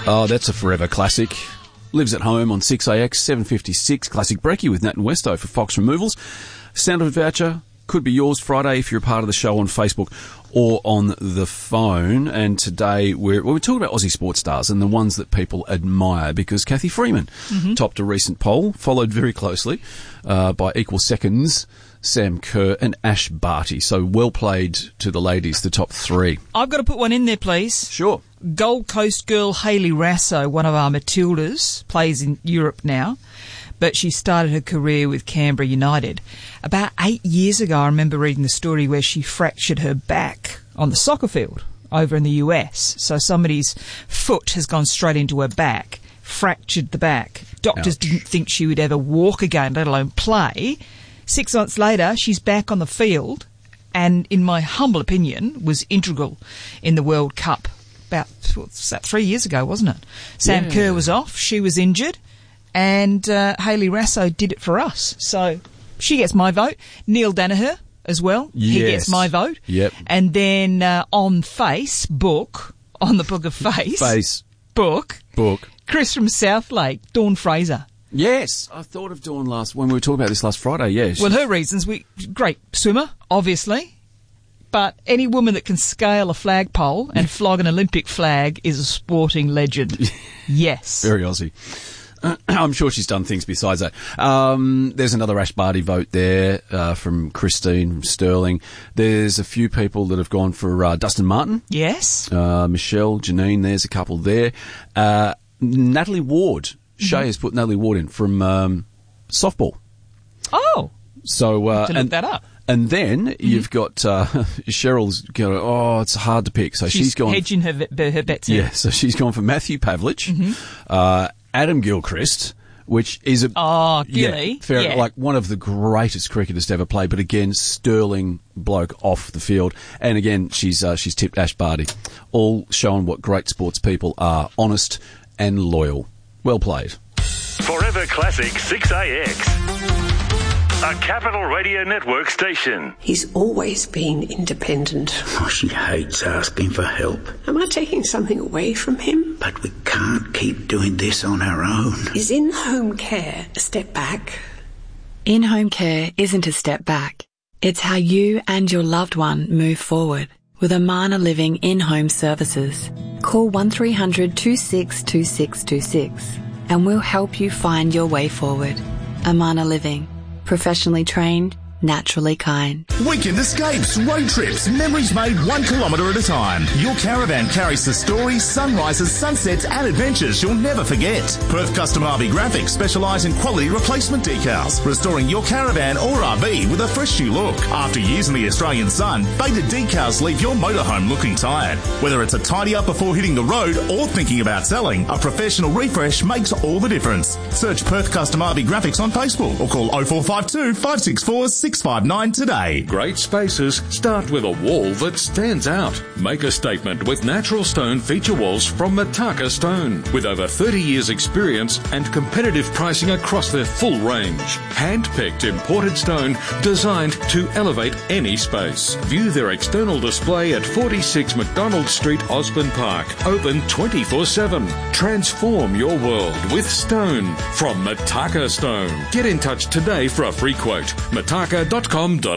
Oh, that's a forever classic. Lives at home on 6AX, 756, Classic Brekkie with Nat and Westo for Fox Removals. Sound of a voucher could be yours Friday if you're a part of the show on Facebook or on the phone. And today we're talking about Aussie sports stars and the ones that people admire, because Kathy Freeman topped a recent poll, followed very closely by equal seconds Sam Kerr and Ash Barty. So well played to the ladies, the top three. I've got to put one in there, please. Sure. Gold Coast girl Hayley Raso, one of our Matildas, plays in Europe now, but she started her career with Canberra United. About 8 years ago, I remember reading the story where she fractured her back on the soccer field over in the US. So somebody's foot has gone straight into her back, fractured the back. Doctors didn't think she would ever walk again, let alone play. 6 months later, she's back on the field and, in my humble opinion, was integral in the World Cup. About 3 years ago, wasn't it? Sam Kerr was off, she was injured, and Hayley Raso did it for us. So she gets my vote. Neil Danaher as well. Yes. He gets my vote. Yep. And then on Facebook, on the Book of Book, Chris from Southlake, Dawn Fraser. Yes, I thought of Dawn when we were talking about this last Friday, yes. Well, her reasons, great swimmer, obviously, but any woman that can scale a flagpole and flog an Olympic flag is a sporting legend. Yes. Very Aussie. I'm sure she's done things besides that. There's another Ash Barty vote there from Christine from Sterling. There's a few people that have gone for Dustin Martin. Yes. Michelle, Janine, there's a couple there. Natalie Ward. Shay has put Natalie Ward in from softball. Oh. So to look that up. And then you've got Cheryl's going, oh, it's hard to pick. So she's gone hedging her bets. Yeah, so she's gone for Matthew Pavlich, Adam Gilchrist, which is Gilly. like one of the greatest cricketers to ever play, but again, sterling bloke off the field. And again, she's tipped Ash Barty, all showing what great sports people are, honest and loyal. Well played. Forever Classic 6AX. A Capital Radio Network station. He's always been independent. Oh, she hates asking for help. Am I taking something away from him? But we can't keep doing this on our own. Is in-home care a step back? In-home care isn't a step back. It's how you and your loved one move forward with Amana Living in-home services. Call 1300 262626 and we'll help you find your way forward. Amana Living. Professionally trained, naturally kind. Weekend escapes, road trips, memories made 1 kilometre at a time. Your caravan carries the stories, sunrises, sunsets and adventures you'll never forget. Perth Custom RV Graphics specialise in quality replacement decals, restoring your caravan or RV with a fresh new look. After years in the Australian sun, faded decals leave your motorhome looking tired. Whether it's a tidy up before hitting the road or thinking about selling, a professional refresh makes all the difference. Search Perth Custom RV Graphics on Facebook or call 0452 564 659 today. Great spaces start with a wall that stands out. Make a statement with natural stone feature walls from Mataka Stone. With over 30 years experience and competitive pricing across their full range. Hand-picked imported stone designed to elevate any space. View their external display at 46 McDonald Street, Osborne Park. Open 24/7. Transform your world with stone from Mataka Stone. Get in touch today for a free quote. mataka.com.au